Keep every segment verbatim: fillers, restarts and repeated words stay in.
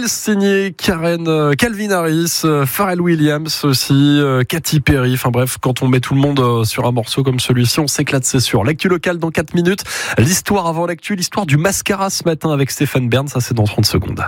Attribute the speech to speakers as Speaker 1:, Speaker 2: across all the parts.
Speaker 1: Hills signé Karen, euh, Calvin Harris, euh, Pharrell Williams aussi, euh, Katy Perry. Enfin bref, quand on met tout le monde euh, sur un morceau comme celui-ci, on s'éclate, c'est sûr. L'actu locale dans quatre minutes. L'histoire avant l'actu, l'histoire du mascara ce matin avec Stéphane Bern. Ça, c'est dans trente secondes.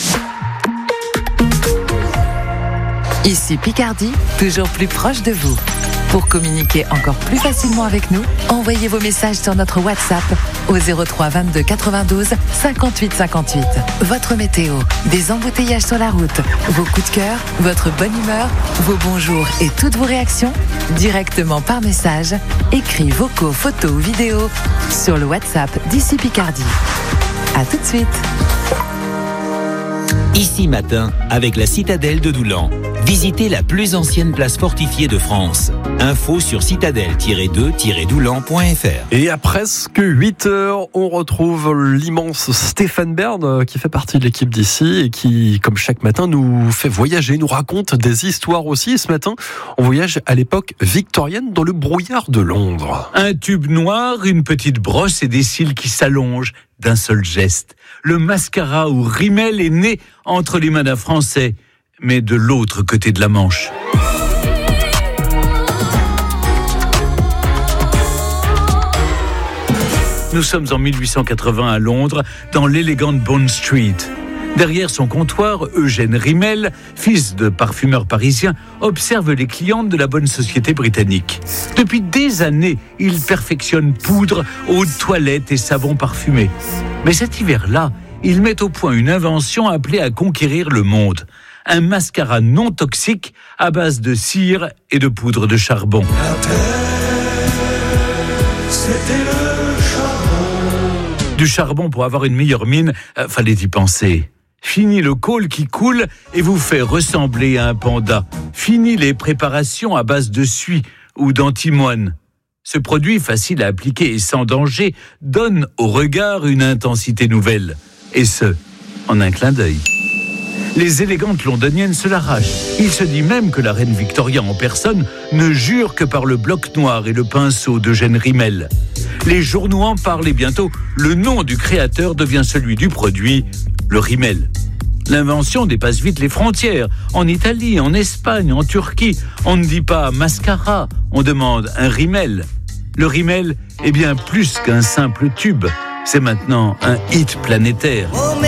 Speaker 2: Ici Picardie, toujours plus proche de vous. Pour communiquer encore plus facilement avec nous, envoyez vos messages sur notre WhatsApp au zéro trois vingt-deux quatre-vingt-douze cinquante-huit cinquante-huit. Votre météo, des embouteillages sur la route, vos coups de cœur, votre bonne humeur, vos bonjours et toutes vos réactions directement par message, écrits, vocaux, photos ou vidéos sur le WhatsApp d'Ici Picardie. À tout de suite.
Speaker 3: Ici matin, avec la citadelle de Doulan. Visitez la plus ancienne place fortifiée de France. Info sur citadelle tiret deux tiret doulan point f r.
Speaker 1: Et à presque huit heures, on retrouve l'immense Stéphane Bern qui fait partie de l'équipe d'ici et qui, comme chaque matin, nous fait voyager, nous raconte des histoires aussi. Et ce matin, on voyage à l'époque victorienne dans le brouillard de Londres.
Speaker 4: Un tube noir, une petite brosse et des cils qui s'allongent d'un seul geste. Le mascara ou rímel est né entre les mains d'un Français, mais de l'autre côté de la Manche. Nous sommes en mille huit cent quatre-vingts à Londres, dans l'élégante Bond Street. Derrière son comptoir, Eugène Rímel, fils de parfumeur parisien, observe les clientes de la bonne société britannique. Depuis des années, il perfectionne poudre, eau de toilette et savon parfumé. Mais cet hiver-là, il met au point une invention appelée à conquérir le monde. Un mascara non toxique à base de cire et de poudre de charbon.
Speaker 5: La terre, c'était le charbon.
Speaker 4: Du charbon pour avoir une meilleure mine, euh, fallait y penser. Fini le col qui coule et vous fait ressembler à un panda. Fini les préparations à base de suie ou d'antimoine. Ce produit, facile à appliquer et sans danger, donne au regard une intensité nouvelle. Et ce, en un clin d'œil. Les élégantes londoniennes se l'arrachent. Il se dit même que la reine Victoria en personne ne jure que par le bloc noir et le pinceau d'Eugène Rímel. Les journaux en parlent et bientôt, le nom du créateur devient celui du produit, le rímel. L'invention dépasse vite les frontières. En Italie, en Espagne, en Turquie, on ne dit pas mascara, on demande un rímel. Le rímel est bien plus qu'un simple tube. C'est maintenant un hit planétaire.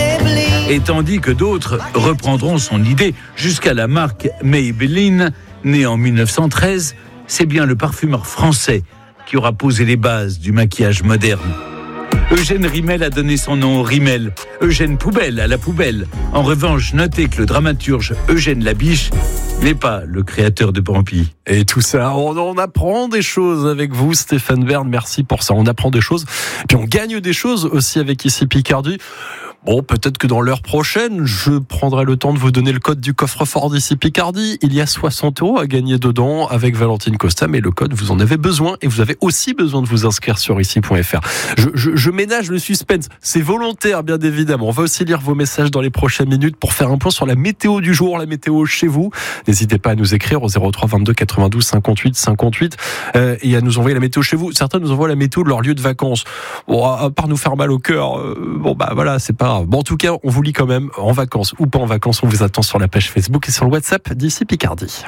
Speaker 4: Et tandis que d'autres reprendront son idée jusqu'à la marque Maybelline, née en mille neuf cent treize, c'est bien le parfumeur français qui aura posé les bases du maquillage moderne. Eugène Rímel a donné son nom au rímel, Eugène Poubelle à la poubelle. En revanche, notez que le dramaturge Eugène Labiche n'est pas le créateur de Bambi.
Speaker 1: Et tout ça, on, on apprend des choses avec vous, Stéphane Bern. Merci pour ça. On apprend des choses, puis on gagne des choses aussi avec Ici Picardie. Bon, peut-être que dans l'heure prochaine, je prendrai le temps de vous donner le code du coffre-fort d'Ici Picardie. Il y a soixante euros à gagner dedans avec Valentine Costa, mais le code, vous en avez besoin et vous avez aussi besoin de vous inscrire sur ici point f r. Je, je, je ménage le suspense. C'est volontaire, bien évidemment. On va aussi lire vos messages dans les prochaines minutes pour faire un point sur la météo du jour, la météo chez vous. N'hésitez pas à nous écrire au zéro trois vingt-deux quatre-vingt-douze cinquante-huit cinquante-huit euh, et à nous envoyer la météo chez vous. Certains nous envoient la météo de leur lieu de vacances. Bon, à part nous faire mal au cœur, euh, bon bah voilà, c'est pas grave. Bon, en tout cas, on vous lit quand même, en vacances ou pas en vacances, on vous attend sur la page Facebook et sur le WhatsApp d'Ici Picardie.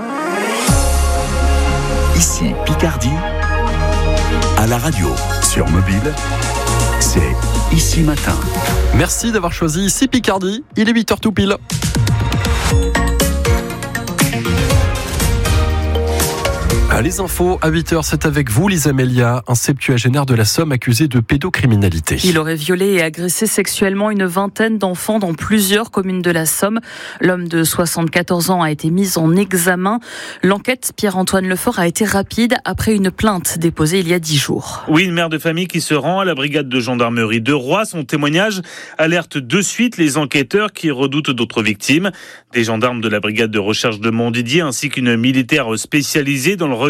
Speaker 6: Ici Picardie, à la radio, sur mobile, c'est Ici Matin.
Speaker 1: Merci d'avoir choisi Ici Picardie, il est huit heures tout pile. Les infos à huit heures, c'est avec vous, Lisa Melia, un septuagénaire de la Somme accusé de pédocriminalité.
Speaker 7: Il aurait violé et agressé sexuellement une vingtaine d'enfants dans plusieurs communes de la Somme. L'homme de soixante-quatorze ans a été mis en examen. L'enquête, Pierre-Antoine Lefort, a été rapide après une plainte déposée il y a dix jours.
Speaker 8: Oui, une mère de famille qui se rend à la brigade de gendarmerie de Roy. Son témoignage alerte de suite les enquêteurs qui redoutent d'autres victimes. Des gendarmes de la brigade de recherche de Montdidier ainsi qu'une militaire spécialisée dans le recueil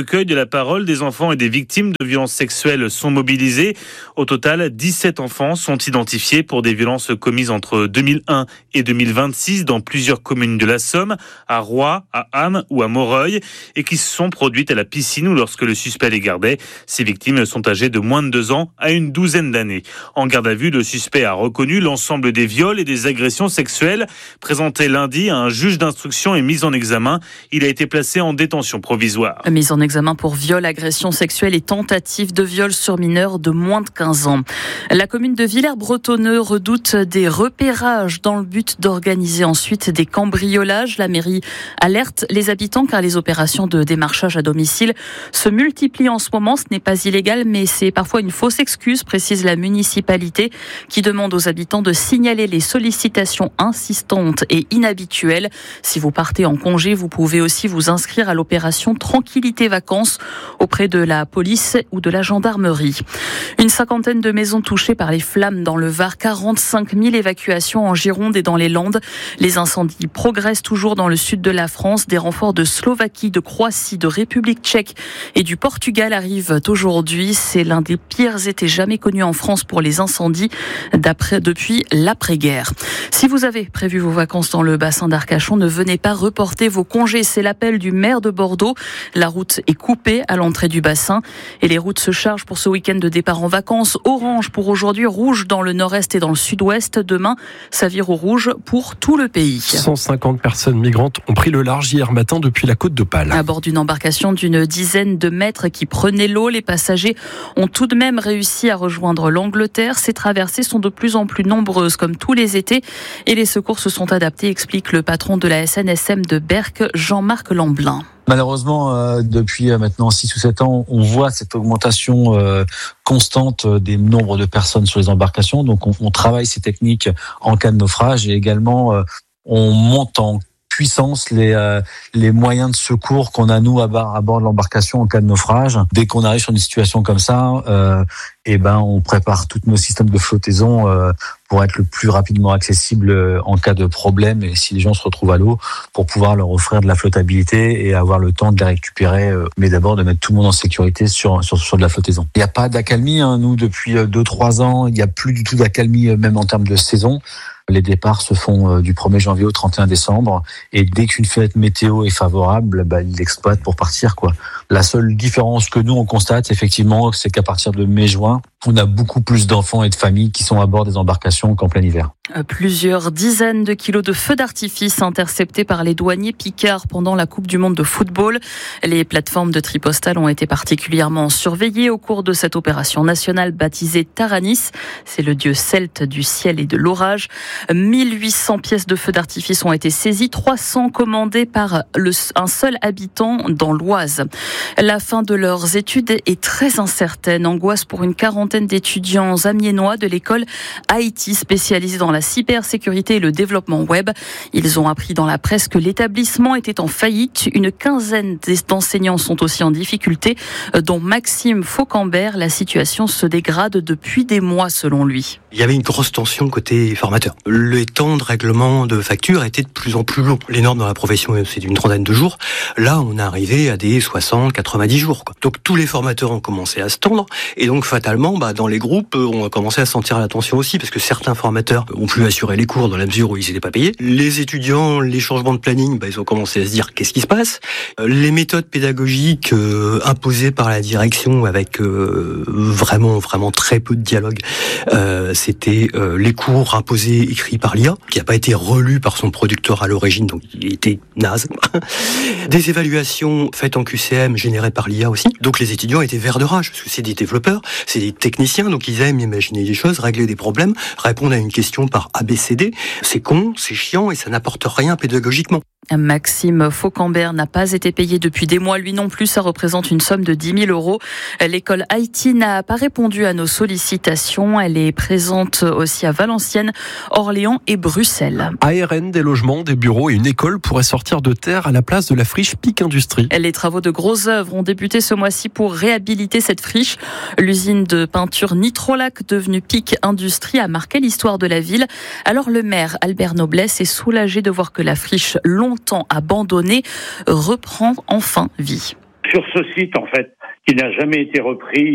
Speaker 8: recueil de la parole des enfants et des victimes de violences sexuelles sont mobilisés. Au total, dix-sept enfants sont identifiés pour des violences commises entre deux mille un et deux mille vingt-six dans plusieurs communes de la Somme, à Roye, à Ham ou à Moreuil, et qui se sont produites à la piscine ou lorsque le suspect les gardait. Ces victimes sont âgées de moins de deux ans à une douzaine d'années. En garde à vue, le suspect a reconnu l'ensemble des viols et des agressions sexuelles. Présenté lundi à un juge d'instruction et mis en examen, il a été placé en détention provisoire.
Speaker 7: Mise en examen pour viol, agression sexuelle et tentative de viol sur mineurs de moins de quinze ans. La commune de Villers-Bretonneux redoute des repérages dans le but d'organiser ensuite des cambriolages. La mairie alerte les habitants car les opérations de démarchage à domicile se multiplient en ce moment. Ce n'est pas illégal, mais c'est parfois une fausse excuse, précise la municipalité, qui demande aux habitants de signaler les sollicitations insistantes et inhabituelles. Si vous partez en congé, vous pouvez aussi vous inscrire à l'opération Tranquillité Vacances auprès de la police ou de la gendarmerie. Une cinquantaine de maisons touchées par les flammes dans le Var, quarante-cinq mille évacuations en Gironde et dans les Landes. Les incendies progressent toujours dans le sud de la France. Des renforts de Slovaquie, de Croatie, de République tchèque et du Portugal arrivent aujourd'hui. C'est l'un des pires étés jamais connus en France pour les incendies d'après, depuis l'après-guerre. Si vous avez prévu vos vacances dans le bassin d'Arcachon, ne venez pas reporter vos congés. C'est l'appel du maire de Bordeaux. La route est coupée à l'entrée du bassin et les routes se chargent pour ce week-end de départ en vacances. Orange pour aujourd'hui, rouge dans le nord-est et dans le sud-ouest. Demain, ça vire au rouge pour tout le pays.
Speaker 1: cent cinquante personnes migrantes ont pris le large hier matin depuis la côte d'Opale.
Speaker 7: À bord d'une embarcation d'une dizaine de mètres qui prenait l'eau, les passagers ont tout de même réussi à rejoindre l'Angleterre. Ces traversées sont de plus en plus nombreuses comme tous les étés et les secours se sont adaptés, explique le patron de la S N S M de Berck, Jean-Marc Lamblin.
Speaker 9: Malheureusement, euh, depuis euh, maintenant six ou sept ans, on voit cette augmentation euh, constante des nombres de personnes sur les embarcations. Donc on, on travaille ces techniques en cas de naufrage et également euh, on monte en puissance les euh, les moyens de secours qu'on a nous à bord, à bord de l'embarcation en cas de naufrage. Dès qu'on arrive sur une situation comme ça, euh, et ben on prépare tous nos systèmes de flottaison euh, pour être le plus rapidement accessible en cas de problème et si les gens se retrouvent à l'eau, pour pouvoir leur offrir de la flottabilité et avoir le temps de les récupérer, euh, mais d'abord de mettre tout le monde en sécurité sur sur, sur de la flottaison. Il n'y a pas d'accalmie, hein, nous depuis deux trois ans, il n'y a plus du tout d'accalmie même en termes de saison. Les départs se font du premier janvier au trente et un décembre et dès qu'une fenêtre météo est favorable, bah, ils l'exploitent pour partir, quoi. La seule différence que nous on constate effectivement, c'est qu'à partir de mai-juin, on a beaucoup plus d'enfants et de familles qui sont à bord des embarcations qu'en plein hiver.
Speaker 7: Plusieurs dizaines de kilos de feux d'artifice interceptés par les douaniers picards pendant la Coupe du Monde de football. Les plateformes de tri postal ont été particulièrement surveillées au cours de cette opération nationale baptisée Taranis. C'est le dieu celte du ciel et de l'orage. mille huit cents pièces de feux d'artifice ont été saisies, trois cents commandées par le, un seul habitant dans l'Oise. La fin de leurs études est très incertaine. Angoisse pour une quarantaine d'étudiants amiénois de l'école Haïti spécialisée dans la cybersécurité et le développement web. Ils ont appris dans la presse que l'établissement était en faillite. Une quinzaine d'enseignants sont aussi en difficulté, dont Maxime Faucambert. La situation se dégrade depuis des mois selon lui.
Speaker 10: Il y avait une grosse tension côté formateur. Le temps de règlement de facture était de plus en plus long. Les normes dans la profession, c'est d'une trentaine de jours. Là, on est arrivé à des soixante, quatre-vingt-dix jours, quoi. Donc tous les formateurs ont commencé à se tendre et donc fatalement, bah, dans les groupes, on a commencé à sentir la tension aussi parce que certains formateurs ont pu assurer les cours dans la mesure où ils n'étaient pas payés. Les étudiants, les changements de planning, bah, ils ont commencé à se dire qu'est-ce qui se passe. Les méthodes pédagogiques euh, imposées par la direction avec euh, vraiment vraiment très peu de dialogue. Euh, c'était euh, les cours imposés écrits par l'I A, qui n'a pas été relu par son producteur à l'origine, donc il était naze. Des évaluations faites en Q C M générées par l'I A aussi. Donc les étudiants étaient verts de rage, parce que c'est des développeurs, c'est des techniciens, donc ils aiment imaginer des choses, régler des problèmes, répondre à une question par A B C D. C'est con, c'est chiant et ça n'apporte rien pédagogiquement.
Speaker 7: Maxime Faucambert n'a pas été payé depuis des mois, lui non plus, ça représente une somme de dix mille euros. L'école Haïti n'a pas répondu à nos sollicitations, elle est présente aussi à Valenciennes, Orléans et Bruxelles.
Speaker 1: A R N, des logements, des bureaux et une école pourraient sortir de terre à la place de la friche Pic Industrie.
Speaker 7: Les travaux de grosses œuvres ont débuté ce mois-ci pour réhabiliter cette friche. L'usine de peinture Nitrolac, devenue Pic Industrie, a marqué l'histoire de la ville. Alors le maire Albert Noblesse est soulagé de voir que la friche longtemps abandonnée reprend enfin vie.
Speaker 11: sur ce site, en fait, qui n'a jamais été repris.